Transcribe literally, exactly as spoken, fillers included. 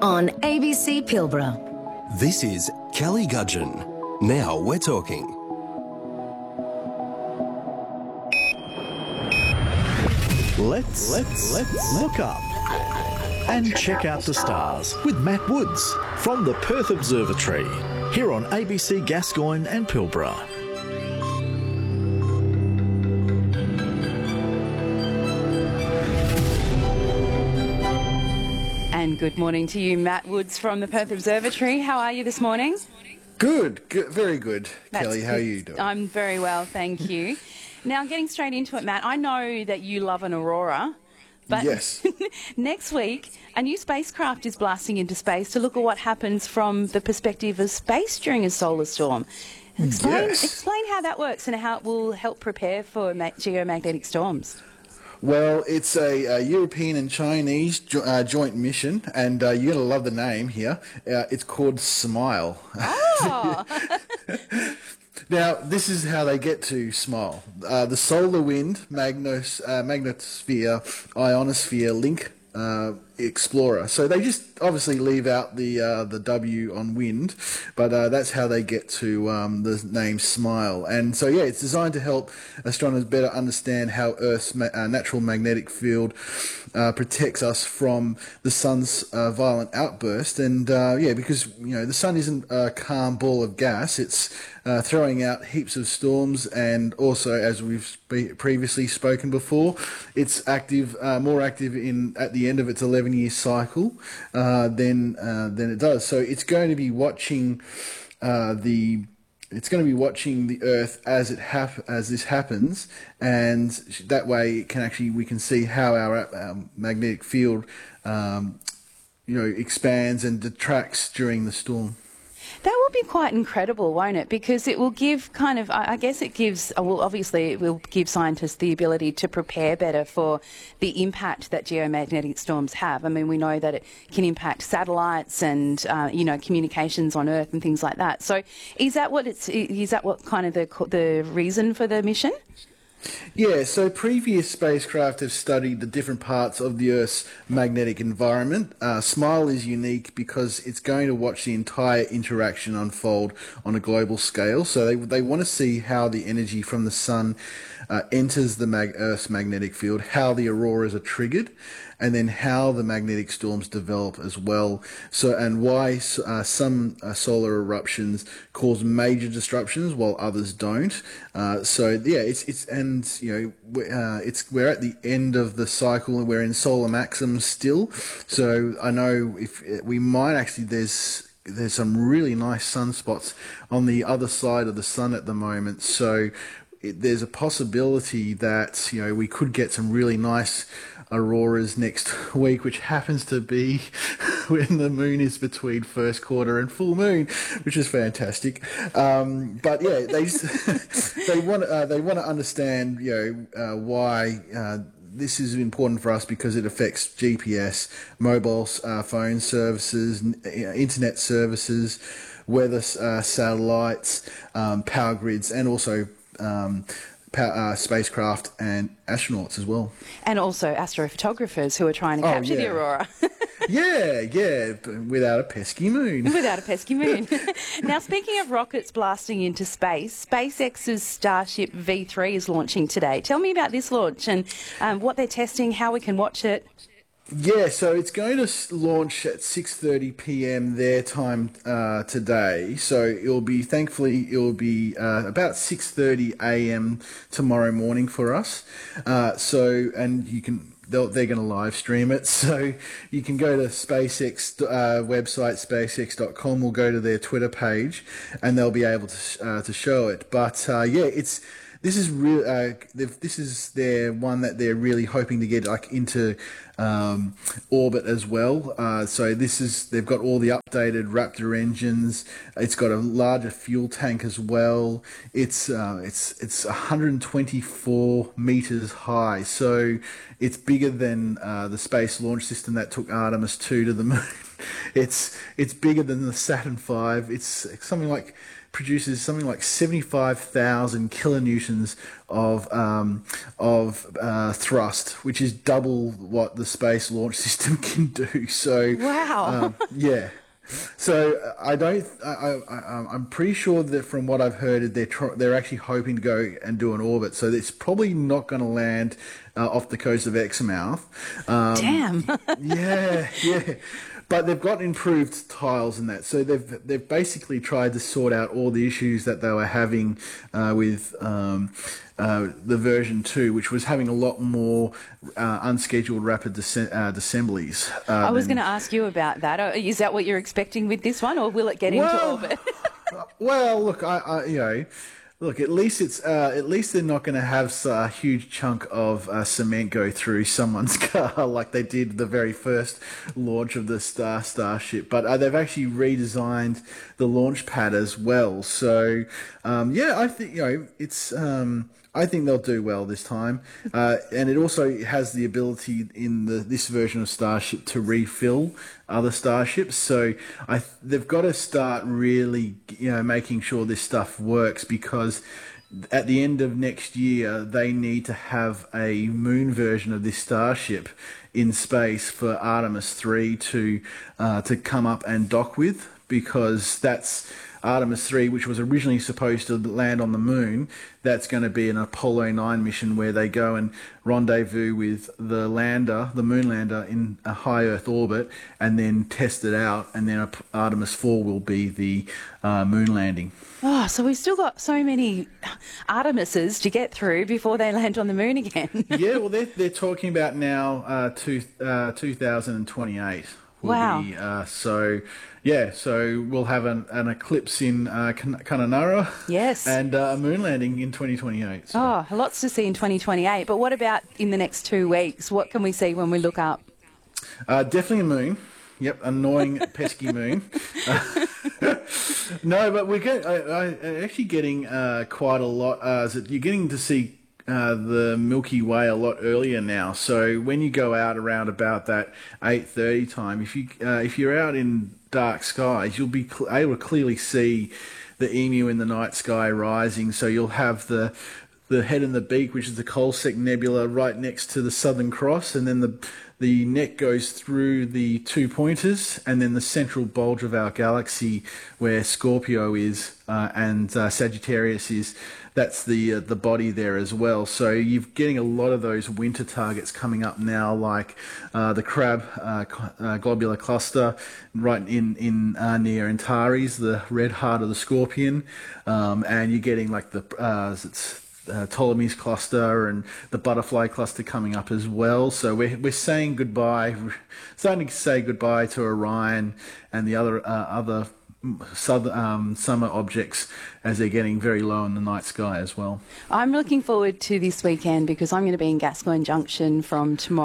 on A B C Pilbara. This is Kelly Gudgeon. Now we're talking. Let's, let's, let's look up and check out the stars with Matt Woods from the Perth Observatory here on A B C Gascoyne and Pilbara. And good morning to you, Matt Woods from the Perth Observatory. How are you this morning? Good, good very good. That's Kelly, how are good. you doing? I'm very well, thank you. Now, getting straight into it, Matt, I know that you love an aurora, but Yes. next week a new spacecraft is blasting into space to look at what happens from the perspective of space during a solar storm. Explain, Yes. explain how that works and how it will help prepare for ma- geomagnetic storms. Well, it's a, a European and Chinese jo- uh, joint mission, and uh, you're going to love the name here. Uh, it's called SMILE. Oh, Now, this is how they get to SMILE. Uh, the Solar Wind Magnos, uh, Magnetosphere Ionosphere Link uh, Explorer. So they just obviously leave out the uh, the W on wind, but uh, that's how they get to um, the name SMILE. And so, yeah, it's designed to help astronomers better understand how Earth's ma- uh, natural magnetic field uh, protects us from the sun's uh, violent outburst. And, uh, yeah, because, you know, the sun isn't a calm ball of gas. It's uh, throwing out heaps of storms, and also, as we've spe- previously spoken before, it's active, uh, more active in at the end of its eleven-year cycle uh, than uh, than it does. So it's going to be watching uh, the it's going to be watching the Earth as it hap- as this happens, and that way it can actually we can see how our um, magnetic field um, you know expands and detracts during the storm. that will be quite incredible, won't it? Because it will give kind of, I I guess it gives, uh, well, obviously it will give scientists the ability to prepare better for the impact that geomagnetic storms have. I mean, we know that it can impact satellites and, uh, you know, communications on Earth and things like that. So is that what it's, is that what kind of the, the reason for the mission? Yeah, so previous spacecraft have studied the different parts of the Earth's magnetic environment. Uh, SMILE is unique because it's going to watch the entire interaction unfold on a global scale. So they they want to see how the energy from the sun uh, enters the mag- Earth's magnetic field, how the auroras are triggered, and then how the magnetic storms develop as well. So, and why uh, some uh, solar eruptions cause major disruptions while others don't. Uh, so, yeah, it's it's and you know we- uh, it's we're at the end of the cycle and we're in solar maximum still. So I know if we might actually there's there's some really nice sunspots on the other side of the sun at the moment. So it, there's a possibility that you know we could get some really nice auroras next week, which happens to be when the moon is between first quarter and full moon, which is fantastic. Um, but yeah, they they want uh, they want to understand you know uh, why. Uh, This is important for us because it affects G P S, mobile uh, phone services, n- uh, internet services, weather uh, satellites, um, power grids, and also um, pow- uh, spacecraft and astronauts as well. And also astrophotographers who are trying to Oh, capture the yeah. aurora. Yeah, yeah, but without a pesky moon. Without a pesky moon. Now, speaking of rockets blasting into space, SpaceX's Starship V three is launching today. Tell me about this launch and um, what they're testing, how we can watch it. Yeah, so it's going to s- launch at six thirty p.m. their time uh, today. So it'll be, thankfully, it'll be uh, about six thirty a.m. tomorrow morning for us. Uh, so, and you can, they'll, they're going to live stream it. So you can go to SpaceX uh, website, spacex dot com, or go to their Twitter page, and they'll be able to sh- uh, to show it. But uh, yeah, it's. This is real. Uh, they've- this is their one that they're really hoping to get like into um, orbit as well. Uh, so this is they've got all the updated Raptor engines. It's got a larger fuel tank as well. It's uh, it's it's one hundred twenty-four meters high. So it's bigger than uh, the Space Launch System that took Artemis two to the moon. It's it's bigger than the Saturn five. It's something like produces something like seventy-five thousand kilonewtons of um, of uh, thrust, which is double what the Space Launch System can do. So, wow, um, yeah. So I don't. I, I, I'm pretty sure that from what I've heard, they're tr- they're actually hoping to go and do an orbit. So it's probably not going to land uh, off the coast of Exmouth. Um, Damn. yeah, yeah. But they've got improved tiles and that, so they've they've basically tried to sort out all the issues that they were having uh, with um, uh, the version two, which was having a lot more uh, unscheduled rapid dece- uh, assemblies. Uh, I was than- going to ask you about that. Uh, Is that what you're expecting with this one, or will it get into Well, orbit? well, look, I, I you know. Look, at least it's uh, at least they're not going to have a huge chunk of uh, cement go through someone's car like they did the very first launch of the Star Starship. But uh, they've actually redesigned the launch pad as well. So um, yeah, I think you know it's. Um, I think they'll do well this time, uh, and it also has the ability in the this version of Starship to refill other starships. So I they've got to start really, you know, making sure this stuff works, because at the end of next year they need to have a moon version of this Starship in space for Artemis three to uh, to come up and dock with, because that's Artemis three, which was originally supposed to land on the moon. That's going to be an Apollo nine mission where they go and rendezvous with the lander, the moon lander, in a high Earth orbit, and then test it out. And then Artemis four will be the uh, moon landing. Oh, so we've still got so many Artemises to get through before they land on the moon again. Yeah, well, they're, they're talking about now uh, two, uh, two thousand twenty-eight. Wow. Be, uh, so, yeah, so we'll have an, an eclipse in uh, Kununurra. Yes. And uh, a moon landing in twenty twenty-eight. So. Oh, lots to see in twenty twenty-eight. But what about in the next two weeks? What can we see when we look up? Uh, definitely a moon. Yep, annoying, pesky moon. Uh, no, but we're get, I, I, actually getting uh, quite a lot. Uh, so you're getting to see Uh, the Milky Way a lot earlier now. So when you go out around about that eight thirty time, if you uh, if you're out in dark skies, you'll be cl- able to clearly see the Emu in the night sky rising. So you'll have the the head and the beak, which is the Coalsack Nebula, right next to the Southern Cross, and then the the neck goes through the two pointers, and then the central bulge of our galaxy, where Scorpio is uh, and uh, Sagittarius is. That's the uh, the body there as well. So you're getting a lot of those winter targets coming up now, like uh, the Crab uh, uh, globular cluster, right in in uh, near Antares, the red heart of the Scorpion, um, and you're getting like the uh, it's uh, Ptolemy's cluster and the butterfly cluster coming up as well. So we're we're saying goodbye, we're starting to say goodbye to Orion and the other uh, other. Southern, um, summer objects as they're getting very low in the night sky as well. I'm looking forward to this weekend because I'm going to be in Gascoyne Junction from tomorrow.